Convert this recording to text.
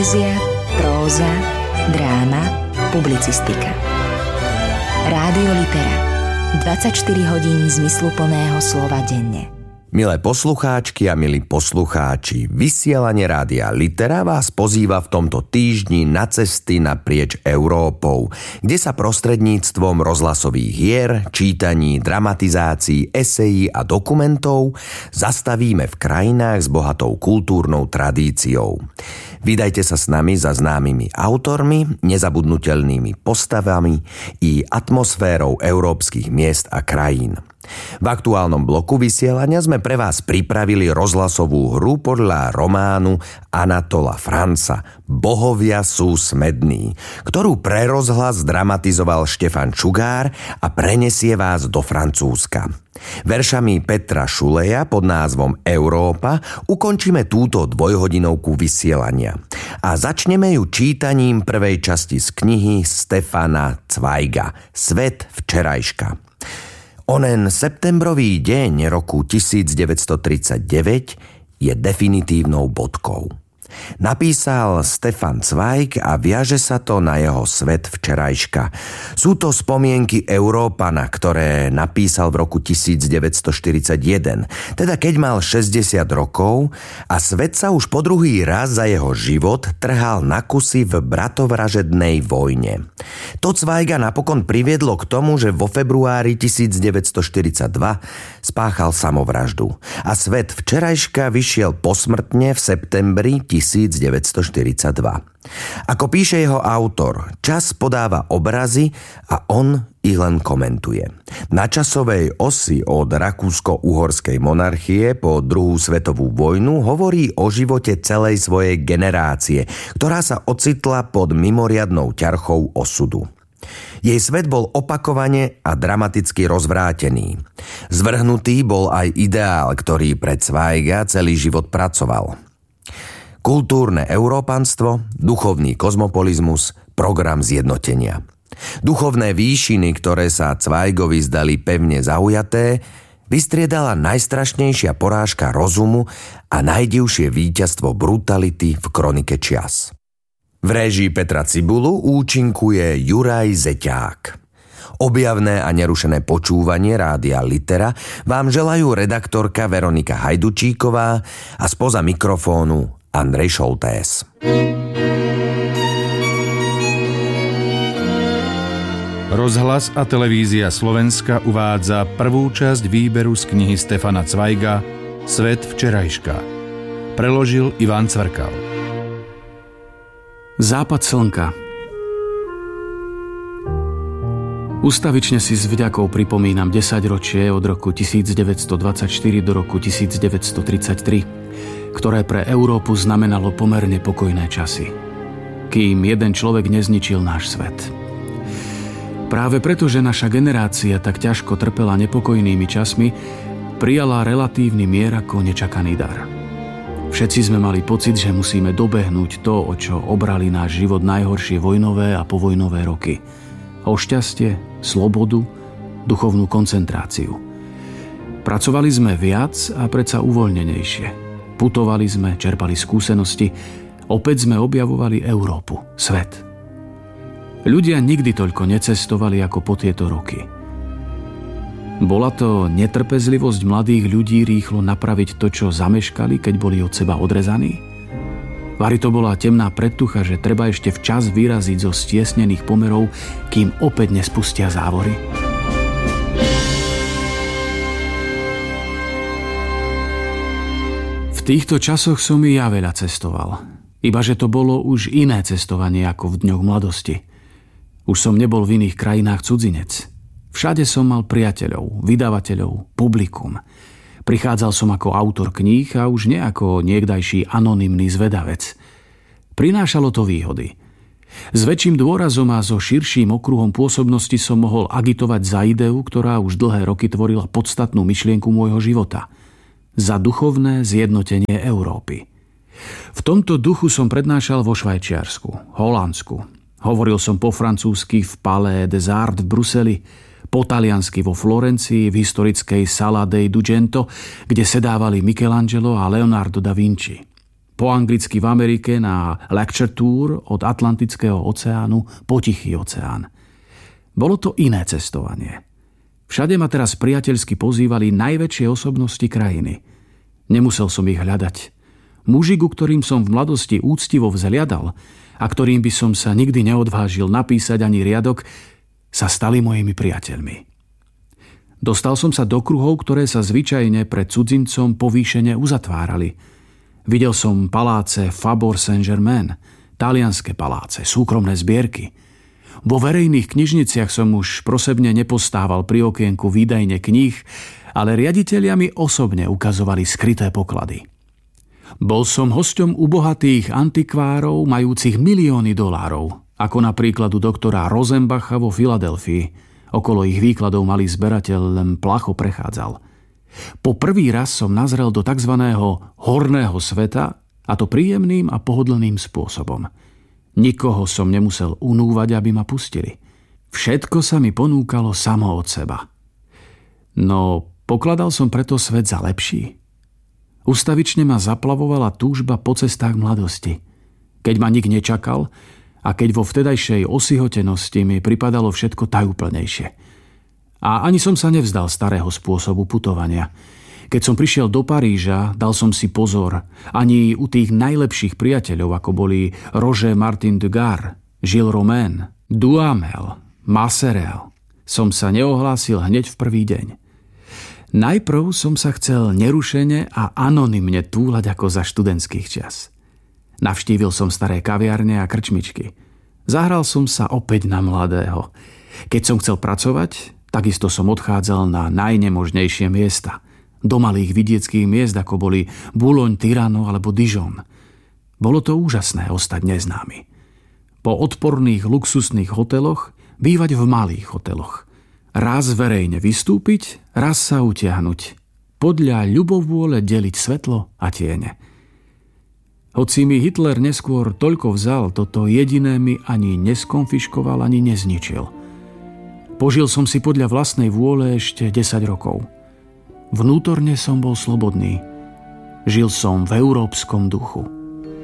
Poézia, próza, dráma, publicistika. Rádio Litera. 24 hodín zmysluplného slova denne. Milé poslucháčky a milí poslucháči, vysielanie Rádia Litera vás pozýva v tomto týždni na cesty naprieč Európou, kde sa prostredníctvom rozhlasových hier, čítaní, dramatizácií, esejí a dokumentov zastavíme v krajinách s bohatou kultúrnou tradíciou. Vydajte sa s nami za známymi autormi, nezabudnutelnými postavami i atmosférou európskych miest a krajín. V aktuálnom bloku vysielania sme pre vás pripravili rozhlasovú hru podľa románu Anatola Franza Bohovia sú smední, ktorú pre rozhlas dramatizoval Štefan Čugár a prenesie vás do Francúzska. Veršami Petra Šuleja pod názvom Európa ukončíme túto dvojhodinovku vysielania. A začneme ju čítaním prvej časti z knihy Stefana Zweiga Svet včerajška. Onen septembrový deň roku 1939 je definitívnou bodkou. Napísal Stefan Zweig a viaže sa to na jeho Svet včerajška. Sú to spomienky Európana, ktoré napísal v roku 1941, teda keď mal 60 rokov a svet sa už po druhý raz za jeho život trhal na kusy v bratovražednej vojne. To Zweiga napokon priviedlo k tomu, že vo februári 1942 spáchal samovraždu a Svet včerajška vyšiel posmrtne v septembri 1942. Ako píše jeho autor, čas podáva obrazy a on ich len komentuje. Na časovej osi od rakúsko-uhorskej monarchie po druhú svetovú vojnu hovorí o živote celej svojej generácie, ktorá sa ocitla pod mimoriadnou ťarchou osudu. Jej svet bol opakovane a dramaticky rozvrátený. Zvrhnutý bol aj ideál, ktorý pre Zweiga celý život pracoval. Kultúrne európanstvo, duchovný kozmopolizmus, program zjednotenia. Duchovné výšiny, ktoré sa Zweigovi zdali pevne zaujaté, vystriedala najstrašnejšia porážka rozumu a najdivšie víťazstvo brutality v kronike čias. V réžii Petra Cibulu účinkuje Juraj Zeťák. Objavné a nerušené počúvanie Rádia Litera vám želajú redaktorka Veronika Hajdučíková a spoza mikrofónu Andrej Šoltés. Rozhlas a televízia Slovenska uvádza prvú časť výberu z knihy Stefana Zweiga Svet včerajška. Preložil Ivan Cvrkal. Západ slnka. Ustavične si s vďakou pripomínam 10-ročie od roku 1924 do roku 1933, ktoré pre Európu znamenalo pomerne pokojné časy, kým jeden človek nezničil náš svet. Práve preto, že naša generácia tak ťažko trpela nepokojnými časmi, prijala relatívny mier ako nečakaný dar. Všetci sme mali pocit, že musíme dobehnúť to, o čo obrali náš život najhoršie vojnové a povojnové roky. O šťastie, slobodu, duchovnú koncentráciu. Pracovali sme viac a predsa uvoľnenejšie. Putovali sme, čerpali skúsenosti, opäť sme objavovali Európu, svet. Ľudia nikdy toľko necestovali ako po tieto roky. Bola to netrpezlivosť mladých ľudí rýchlo napraviť to, čo zameškali, keď boli od seba odrezaní? Vari to bola temná predtucha, že treba ešte včas vyraziť zo stiesnených pomerov, kým opäť nespustia závory? V týchto časoch som i ja veľa cestoval. Ibaže to bolo už iné cestovanie ako v dňoch mladosti. Už som nebol v iných krajinách cudzinec. Všade som mal priateľov, vydavateľov, publikum. Prichádzal som ako autor kníh a už nie ako niekdajší anonymný zvedavec. Prinášalo to výhody. S väčším dôrazom a so širším okruhom pôsobnosti som mohol agitovať za ideu, ktorá už dlhé roky tvorila podstatnú myšlienku môjho života. Za duchovné zjednotenie Európy. V tomto duchu som prednášal vo Švajčiarsku, Holandsku. Hovoril som po francúzsky v Palais des Arts v Bruseli, po taliansky vo Florencii v historickej Sala dei Dugento, kde sedávali Michelangelo a Leonardo da Vinci. Po anglicky v Amerike na lecture tour od Atlantického oceánu po Tichý oceán. Bolo to iné cestovanie. Všade ma teraz priateľsky pozývali najväčšie osobnosti krajiny. Nemusel som ich hľadať. Muži, ku ktorým som v mladosti úctivo vzhliadal a ktorým by som sa nikdy neodvážil napísať ani riadok, sa stali mojimi priateľmi. Dostal som sa do kruhov, ktoré sa zvyčajne pred cudzincom povýšene uzatvárali. Videl som paláce Faubourg Saint-Germain, talianske paláce, súkromné zbierky. Vo verejných knižniciach som už prosebne nepostával pri okienku výdajne kníh, ale riaditelia mi osobne ukazovali skryté poklady. Bol som hosťom u bohatých antikvárov majúcich milióny dolárov, ako napríklad u doktora Rosenbacha vo Filadelfii. Okolo ich výkladov malý zberateľ len placho prechádzal. Po prvý raz som nazrel do tzv. Horného sveta, a to príjemným a pohodlným spôsobom. Nikoho som nemusel unúvať, aby ma pustili. Všetko sa mi ponúkalo samo od seba. No, pokladal som preto svet za lepší. Ustavične ma zaplavovala túžba po cestách mladosti. Keď ma nik nečakal a keď vo vtedajšej osihotenosti mi pripadalo všetko tajúplnejšie. A ani som sa nevzdal starého spôsobu putovania. Keď som prišiel do Paríža, dal som si pozor. Ani u tých najlepších priateľov, ako boli Roger Martin de Gare, Gilles Romain, Duhamel, Masserel, som sa neohlásil hneď v prvý deň. Najprv som sa chcel nerušene a anonymne túlať ako za študentských čias. Navštívil som staré kaviarne a krčmičky. Zahral som sa opäť na mladého. Keď som chcel pracovať, takisto som odchádzal na najnemožnejšie miesta. Do malých vidieckých miest, ako boli Boulogne, Tirano alebo Dijon. Bolo to úžasné ostať neznámy. Po odporných luxusných hoteloch bývať v malých hoteloch. Raz verejne vystúpiť, raz sa utiahnuť. Podľa ľubovôle deliť svetlo a tiene. Hoci mi Hitler neskôr toľko vzal, toto jediné mi ani neskonfiškoval, ani nezničil. Požil som si podľa vlastnej vôle ešte 10 rokov. Vnútorne som bol slobodný. Žil som v európskom duchu.